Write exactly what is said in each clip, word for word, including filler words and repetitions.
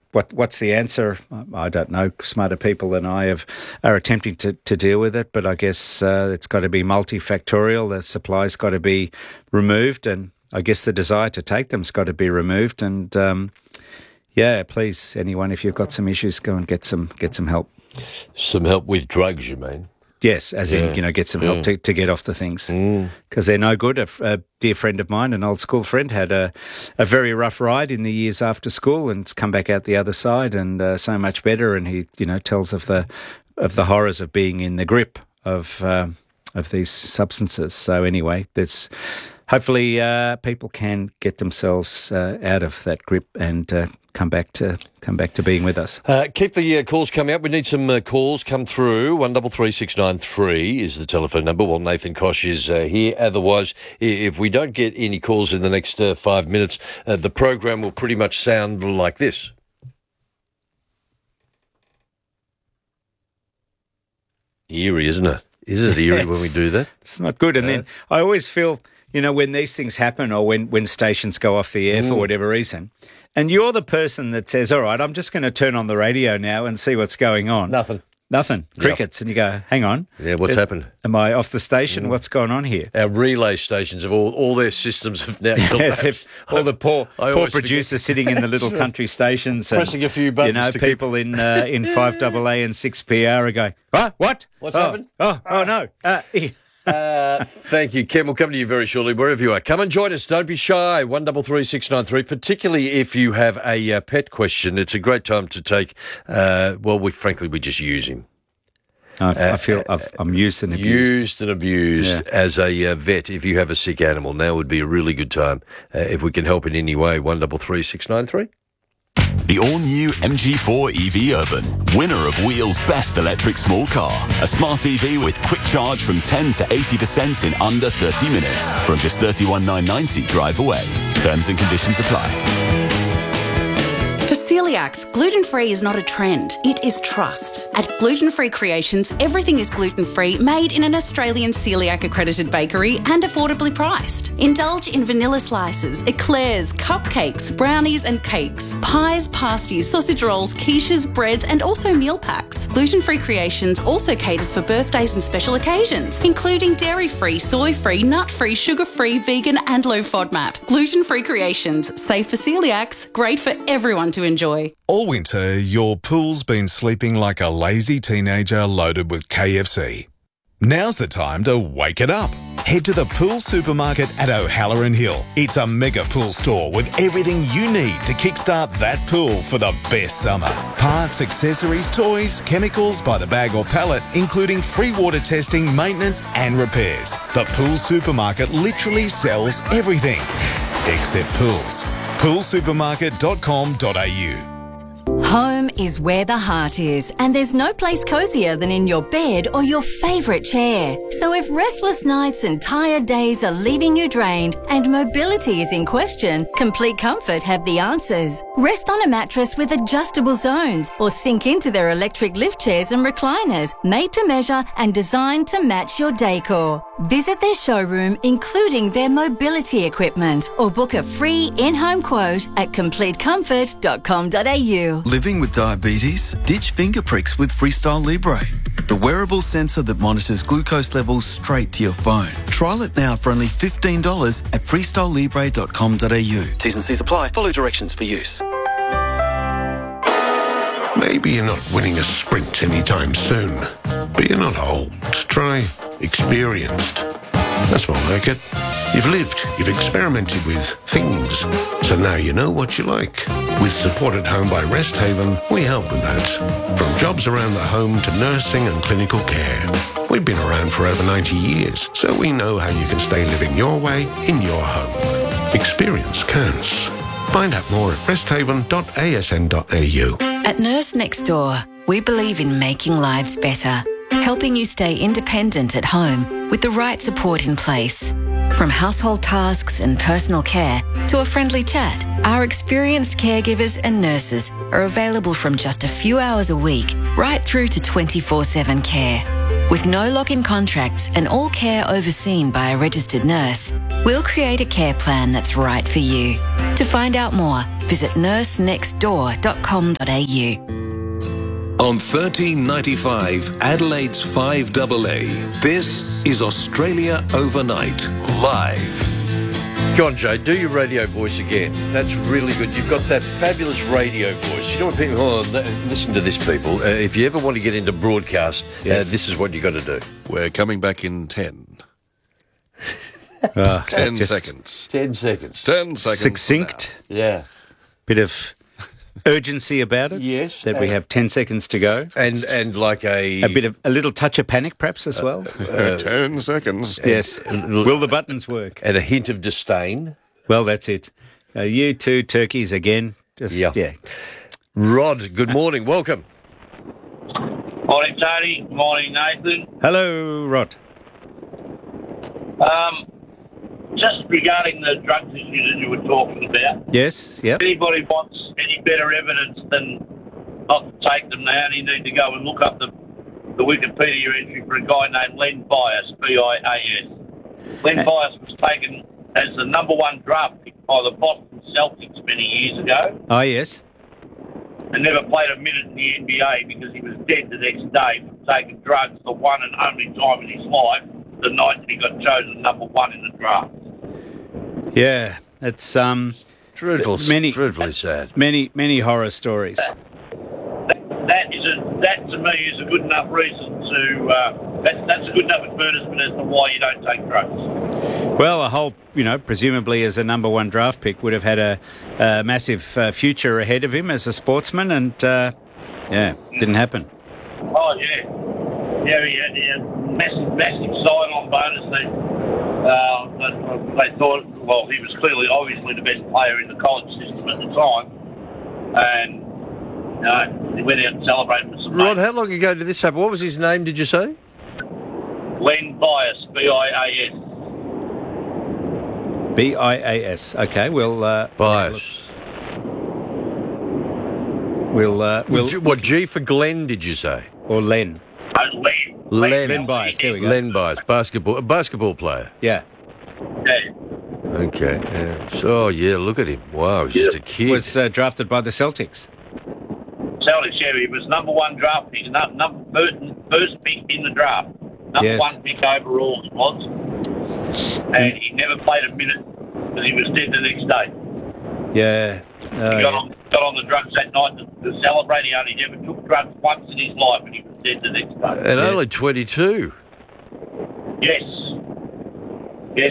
what what's the answer? I don't know. Smarter people than I have are attempting to, to deal with it, but I guess uh, it's got to be multifactorial. The supply's got to be removed, and I guess the desire to take them's got to be removed. And um, yeah, please, anyone, if you've got some issues, go and get some get some help. Some help with drugs, you mean? Yes, as yeah. in, you know, get some help mm. to, to get off the things. Because mm. they're no good. A, a dear friend of mine, an old school friend, had a, a very rough ride in the years after school and's come back out the other side and uh, so much better. And he, you know, tells of the of the horrors of being in the grip of um, of these substances. So anyway, there's hopefully uh, people can get themselves uh, out of that grip and uh, come back to come back to being with us. Uh, keep the uh, calls coming up. We need some uh, calls come through. One double three six nine three is the telephone number. Well, Nathan Koch is uh, here. Otherwise, if we don't get any calls in the next uh, five minutes, uh, the program will pretty much sound like this. Eerie, isn't it? Is it eerie when we do that? It's not good. And uh, then I always feel, you know, when these things happen or when, when stations go off the air mm. for whatever reason, and you're the person that says, all right, I'm just going to turn on the radio now and see what's going on. Nothing. Nothing. Crickets. Yep. And you go, hang on. Yeah, what's Am, happened? Am I off the station? Mm. What's going on here? Our relay stations have all, all their systems have now yes, if all the poor, poor producers forget. Sitting in the little country stations. And, pressing a few buttons. You know, to people keep... in uh, in five A A and six P R are going, what? What? What's oh, happened? Oh, oh, no. Uh, Uh, thank you, Ken. We'll come to you very shortly, wherever you are. Come and join us. Don't be shy. One double three six nine three. Particularly if you have a uh, pet question, it's a great time to take. Uh, well, we frankly we just use him. I, uh, I feel I've, I'm used and abused. Used and abused yeah. as a uh, vet. If you have a sick animal, now would be a really good time. Uh, if we can help in any way, one double three six nine three. The all-new M G four E V Urban, winner of Wheel's Best Electric Small Car. A smart E V with quick charge from ten to eighty percent in under thirty minutes. From just thirty-one thousand nine hundred ninety drive away. Terms and conditions apply. For celiacs, gluten-free is not a trend, it is trust. At Gluten Free Creations, everything is gluten-free, made in an Australian celiac-accredited bakery and affordably priced. Indulge in vanilla slices, eclairs, cupcakes, brownies and cakes, pies, pasties, sausage rolls, quiches, breads and also meal packs. Gluten Free Creations also caters for birthdays and special occasions, including dairy-free, soy-free, nut-free, sugar-free, vegan and low FODMAP. Gluten Free Creations, safe for celiacs, great for everyone to enjoy. All winter, your pool's been sleeping like a lazy teenager loaded with K F C. Now's the time to wake it up. Head to the Pool Supermarket at O'Halloran Hill. It's a mega pool store with everything you need to kickstart that pool for the best summer. Parts, accessories, toys, chemicals by the bag or pallet, including free water testing, maintenance and repairs. The Pool Supermarket literally sells everything, except pools. pool supermarket dot com dot a u. Home is where the heart is, and there's no place cozier than in your bed or your favourite chair. So if restless nights and tired days are leaving you drained and mobility is in question, Complete Comfort have the answers. Rest on a mattress with adjustable zones or sink into their electric lift chairs and recliners, made to measure and designed to match your decor. Visit their showroom, including their mobility equipment, or book a free in-home quote at complete comfort dot com dot a u. Living with diabetes? Ditch finger pricks with Freestyle Libre, the wearable sensor that monitors glucose levels straight to your phone. Trial it now for only fifteen dollars at freestyle libre dot com dot a u. T's and C's apply. Follow directions for use. Maybe you're not winning a sprint anytime soon, but you're not old. Try experienced. That's more like it. You've lived, you've experimented with things, so now you know what you like. With Support at Home by Rest Haven, we help with that. From jobs around the home to nursing and clinical care. We've been around for over ninety years, so we know how you can stay living your way in your home. Experience counts. Find out more at rest haven dot a s n dot a u. At Nurse Next Door, we believe in making lives better, helping you stay independent at home with the right support in place. From household tasks and personal care to a friendly chat, our experienced caregivers and nurses are available from just a few hours a week right through to twenty-four seven care. With no lock-in contracts and all care overseen by a registered nurse, we'll create a care plan that's right for you. To find out more, visit nurse next door dot com dot a u. On thirteen ninety-five, Adelaide's five A A, this is Australia Overnight, live. Go on, Jay, do your radio voice again. That's really good. You've got that fabulous radio voice. You know what people... Oh, listen to this, people. Uh, if you ever want to get into broadcast, yes. uh, this is what you got to do. We're coming back in ten. Uh, ten just seconds. Ten seconds. Ten seconds. Succinct. Yeah. Bit of urgency about it. Yes. That we have ten seconds to go. And and like a... A bit of... A little touch of panic, perhaps, as well. Uh, ten seconds. Yes. Will the buttons work? And a hint of disdain. Well, that's it. Uh, you two turkeys again. Just, yeah. yeah. Rod, good morning. Welcome. Morning, Tony. Morning, Nathan. Hello, Rod. Um, just regarding the drugs issue that you were talking about. Yes, yep. If anybody wants any better evidence than not to take them now, you need to go and look up the, the Wikipedia entry for a guy named Len Bias, B I A S. Len Bias was taken as the number one draft pick by the Boston Celtics many years ago. Oh, yes. And never played a minute in the N B A because he was dead the next day from taking drugs the one and only time in his life, the night that he got chosen number one in the draft. Yeah, it's um, dreadful, many, dreadfully sad. Many, many horror stories. That, that is a, that to me is a good enough reason to. Uh, that's that's a good enough advertisement as to why you don't take drugs. Well, a whole, you know, presumably as a number one draft pick, would have had a, a massive uh, future ahead of him as a sportsman, and uh, yeah, didn't happen. Oh yeah, yeah, he had, he had massive, massive sign-on bonus. They, uh, they thought, well, he was clearly, obviously, the best player in the college system at the time, and you know, he went out and celebrated with some. Rod, mates. how long ago did this happen? What was his name? Did you say? Len Bias, B I A S. B I A S. Okay, we'll... Uh, Bias. We'll... Uh, we'll G- what, G for Glenn, did you say? Or Len. Oh, Len. Len. Len, Len Bias, there we go. Len Bias, basketball, a basketball player. Yeah. Yeah. Okay, yeah. So, oh, yeah, look at him. Wow, he's just a kid. Was uh, drafted by the Celtics. Celtics, yeah, he was number one draft pick, number, number first, first pick in the draft. Number Yes. one pick overall it was. And he never played a minute because he was dead the next day. Yeah. He Uh, got on, got on the drugs that night to, to celebrate. He only ever took drugs once in his life and he was dead the next day. And only twenty-two. Yes. Yes.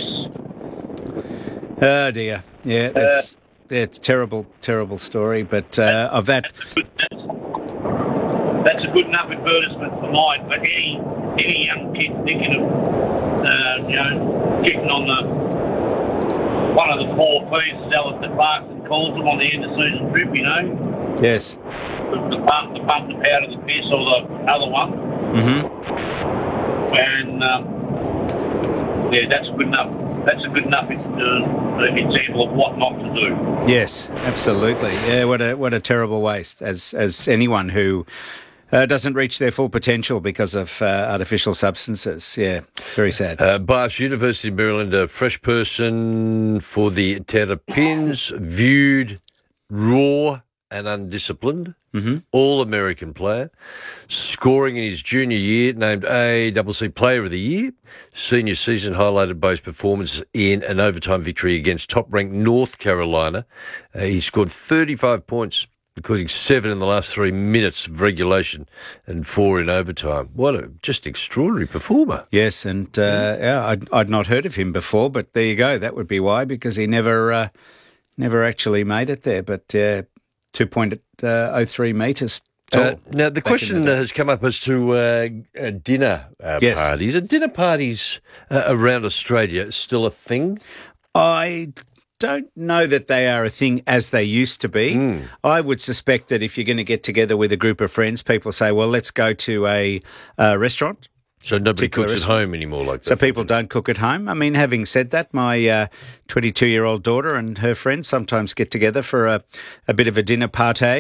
oh, dear. Yeah, that's... It's a terrible, terrible story, but uh, of that... That's a, good, that's, that's a good enough advertisement for mine. But any any young kid thinking of, uh, you know, getting on the one of the four P's, Alistair Clarkson calls them on the end of season trip, you know, Yes. the, the pump, the pump, the powder, the piss, or the other one, Mm-hmm. and um, yeah, that's good enough. That's a good enough uh, example of what not to do. Yes, absolutely. Yeah, what a what a terrible waste. As as anyone who uh, doesn't reach their full potential because of uh, artificial substances. Yeah, very sad. Uh, Bias, University of Maryland, a fresh person for the Terrapins, viewed raw and undisciplined, mm-hmm. all-American player, scoring in his junior year, named A C C Player of the Year. Senior season highlighted by his performance in an overtime victory against top-ranked North Carolina. Uh, he scored thirty-five points, including seven in the last three minutes of regulation and four in overtime. What a just extraordinary performer. Yes, and uh, yeah, I'd, I'd not heard of him before, but there you go. That would be why, because he never uh, never actually made it there. But uh, two point oh three metres tall. Uh, now, the question the has come up as to uh, uh, dinner uh, Yes. parties. Are dinner parties uh, around Australia still a thing? I don't know that they are a thing as they used to be. Mm. I would suspect that if you're going to get together with a group of friends, people say, well, let's go to a uh, restaurant. So nobody Particular cooks at restaurant. home anymore like that? So people don't cook at home. I mean, having said that, my uh, twenty-two-year-old daughter and her friends sometimes get together for a, a bit of a dinner party.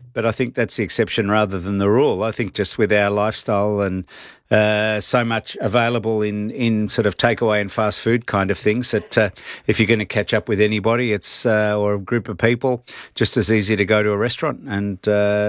but I think that's the exception rather than the rule. I think just with our lifestyle and uh, so much available in, in sort of takeaway and fast food kind of things that uh, if you're going to catch up with anybody, it's uh, or a group of people, just as easy to go to a restaurant and uh,